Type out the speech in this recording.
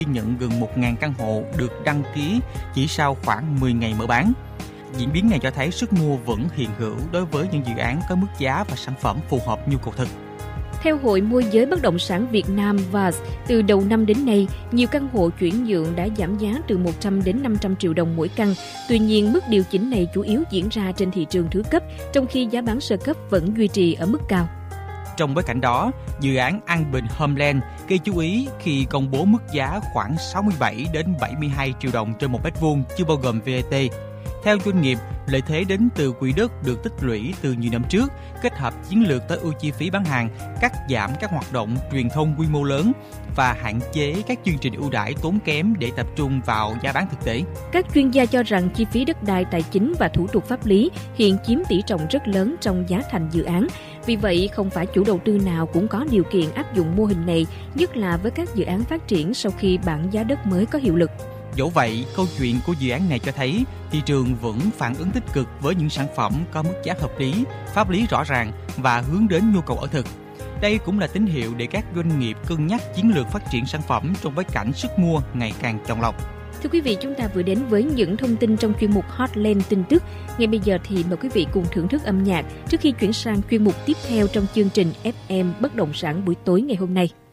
ghi nhận gần 1.000 căn hộ được đăng ký chỉ sau khoảng 10 ngày mở bán. Diễn biến này cho thấy sức mua vẫn hiện hữu đối với những dự án có mức giá và sản phẩm phù hợp nhu cầu thực. Theo Hội Môi giới Bất động sản Việt Nam VAS, từ đầu năm đến nay, nhiều căn hộ chuyển nhượng đã giảm giá từ 100 đến 500 triệu đồng mỗi căn. Tuy nhiên, mức điều chỉnh này chủ yếu diễn ra trên thị trường thứ cấp, trong khi giá bán sơ cấp vẫn duy trì ở mức cao. Trong bối cảnh đó, dự án An Bình Homeland gây chú ý khi công bố mức giá khoảng 67 đến 72 triệu đồng trên 1 mét vuông chưa bao gồm VAT. Theo doanh nghiệp, lợi thế đến từ quỹ đất được tích lũy từ nhiều năm trước, kết hợp chiến lược tối ưu chi phí bán hàng, cắt giảm các hoạt động truyền thông quy mô lớn và hạn chế các chương trình ưu đãi tốn kém để tập trung vào giá bán thực tế. Các chuyên gia cho rằng chi phí đất đai, tài chính và thủ tục pháp lý hiện chiếm tỷ trọng rất lớn trong giá thành dự án. Vì vậy, không phải chủ đầu tư nào cũng có điều kiện áp dụng mô hình này, nhất là với các dự án phát triển sau khi bảng giá đất mới có hiệu lực. Dẫu vậy, câu chuyện của dự án này cho thấy thị trường vẫn phản ứng tích cực với những sản phẩm có mức giá hợp lý, pháp lý rõ ràng và hướng đến nhu cầu ở thực. Đây cũng là tín hiệu để các doanh nghiệp cân nhắc chiến lược phát triển sản phẩm trong bối cảnh sức mua ngày càng chồng lọc. Thưa quý vị, chúng ta vừa đến với những thông tin trong chuyên mục Hotline tin tức. Ngay bây giờ thì mời quý vị cùng thưởng thức âm nhạc trước khi chuyển sang chuyên mục tiếp theo trong chương trình FM Bất động sản buổi tối ngày hôm nay.